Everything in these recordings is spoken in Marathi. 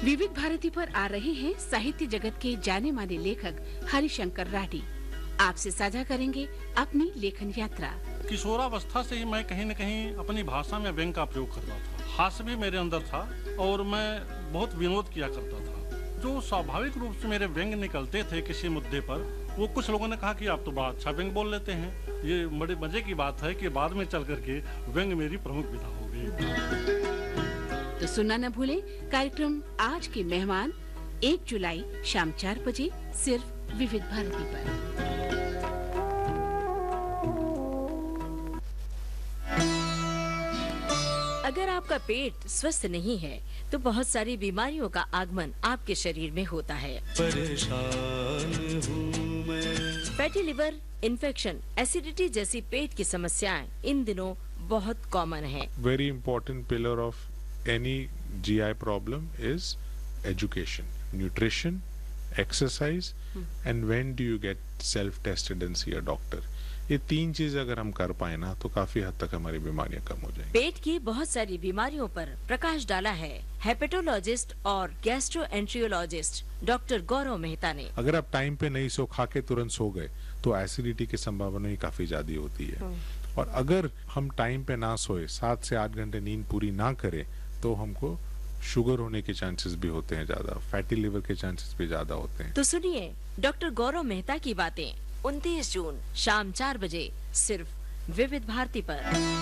विविध भारती पर आ रहे हैं साहित्य जगत के जाने माने लेखक हरिशंकर राठी। आपसे साझा करेंगे अपनी लेखन यात्रा। किशोरावस्था से ही मैं कहीं न कहीं अपनी भाषा में व्यंग का प्रयोग करता था। हास्य भी मेरे अंदर था और मैं बहुत विनोद किया करता था। जो स्वाभाविक रूप से मेरे व्यंग निकलते थे किसी मुद्दे पर, वो कुछ लोगों ने कहा कि आप तो बड़ा अच्छा व्यंग बोल लेते हैं। ये बड़े मजे की बात है कि बाद में चल करके व्यंग मेरी प्रमुख विधा हो गई। तो सुनना न भूलें कार्यक्रम आज के मेहमान 1 जुलाई शाम 4 बजे सिर्फ विविध भारती पर। अगर आपका पेट स्वस्थ नहीं है तो बहुत सारी बीमारियों का आगमन आपके शरीर में होता है। परेशान हूँ मैं। फैटी लिवर, इन्फेक्शन, एसिडिटी जैसी पेट की समस्याएं इन दिनों बहुत कॉमन है। Very important pillar of any GI problem is education, nutrition, exercise, and when do you get self-tested and see a doctor. ये 3 चीज अगर हम कर पाए ना तो काफी हद तक हमारी बीमारियां कम हो जाएंगी। पेट की बहुत सारी बीमारियों पर प्रकाश डाला है हेपेटोलॉजिस्ट और गैस्ट्रोएंट्रियोलॉजिस्ट डॉक्टर गौरव मेहता ने। अगर आप टाइम पे नहीं सो खा के तुरंत सो गए तो एसिडिटी की संभावना ही काफी ज्यादा होती है। और अगर हम टाइम पे ना सोए, 7 से 8 घंटे नींद पूरी ना करें, तो हमको शुगर होने के चांसेस भी होते हैं ज्यादा, फैटी लिवर के चांसेस भी ज्यादा होते हैं। तो सुनिए डॉक्टर गौरव मेहता की बातें 29 जून शाम 4 बजे सिर्फ विविध भारती पर।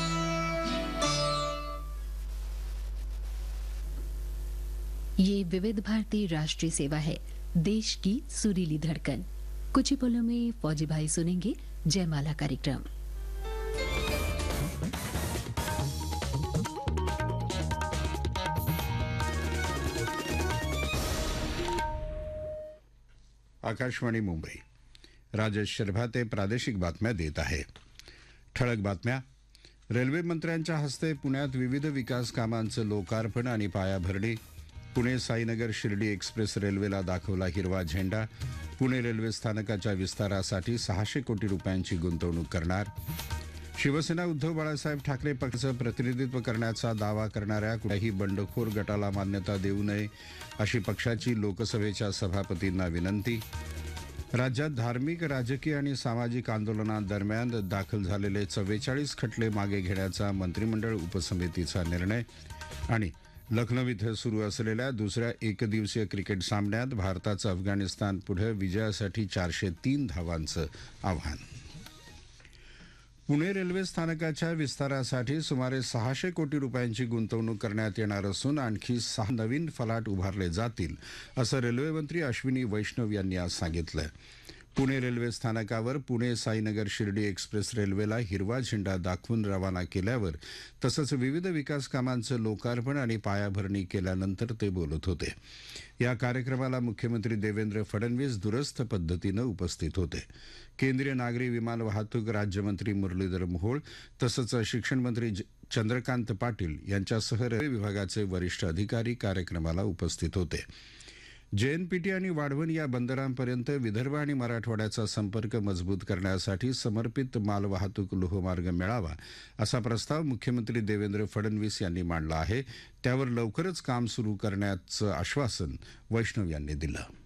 ये विविध भारती राष्ट्रीय सेवा है, देश की सुरीली धड़कन। कुछ ही पलों में फौजी भाई सुनेंगे जयमाला कार्यक्रम। आकाशवाणी मुंबई, राजेश शर्भाते प्रादेशिक बातम्या देत आहे। ठळक बातम्या। रेल्वे मंत्र्यांच्या हस्ते पुण्यात विविध विकास कामांचं लोकार्पण आणि पायाभरणी। पुणे साईनगर शिर्डी एक्सप्रेस रेल्वेला दाखवला हिरवा झेंडा। पुणे रेल्वे स्थानकाच्या विस्तारासाठी 600 कोटी रुपयांची गुंतवणूक करणार। शिवसेना उद्धव बाळासाहेब ठाकरे पक्षाचं प्रतिनिधित्व करण्याचा दावा करणाऱ्या कुठल्याही बंडखोर गटाला मान्यता देऊ नये अशी पक्षाची लोकसभेच्या सभापतींना विनंती। राज्यात धार्मिक, राजकीय आणि सामाजिक आंदोलनादरम्यान दाखल झालेले 44 खटले मागे घेण्याचा मंत्रिमंडळ उपसमितीचा निर्णय। आणि लखनौ इथं सुरू असलेल्या दुसऱ्या एकदिवसीय क्रिकेट सामन्यात भारताचं अफगाणिस्तान पुढे विजयासाठी 403 धावांचं आव्हान। पुणे रेल्वे स्थानकाच्या विस्तारासाठी सुमारे 600 कोटी रुपयांची गुंतवणूक करण्यात येणार असून आणखी 6 नवीन फलाट उभारले जातील असं रेल्वे मंत्री अश्विनी वैष्णव यांनी आज सांगितलं। पुणे रेल्वे स्थानकावर पुणे साईनगर शिर्डी एक्सप्रेस रेल्वेला हिरवा झेंडा दाखवून रवाना केल्यावर तसंच विविध विकास कामांचं लोकार्पण आणि पायाभरणी केल्यानंतर ते बोलत होते। या कार्यक्रमाला मुख्यमंत्री देवेंद्र फडणवीस दूरस्थ पद्धतीनं उपस्थित होते। केंद्रीय नागरी विमान वाहतूक राज्यमंत्री मुरलीधर मोहोळ तसंच शिक्षण मंत्री चंद्रकांत पाटील यांच्यासह रेल्वे विभागाचे वरिष्ठ अधिकारी कार्यक्रमाला उपस्थित होते। जेएनपीटी आणि वाढवण या बंदरांपर्यंत विदर्भ आणि मराठवाड्याचा संपर्क मजबूत करण्यासाठी समर्पित मालवाहतूक लोहमार्ग मिळावा असा प्रस्ताव मुख्यमंत्री देवेंद्र फडणवीस यांनी मांडला आहे। त्यावर लवकरच काम सुरू करण्याचं आश्वासन वैष्णव यांनी दिलं।